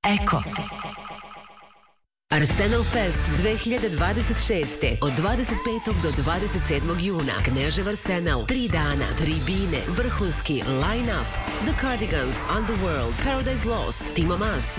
Eko. Arsenal Fest 2026. od 25. do 27. juna. Knežev Arsenal. 3 dana, tribine, vrhunski line-up. The Cardigans, Underworld, Paradise Lost, Timo Maas,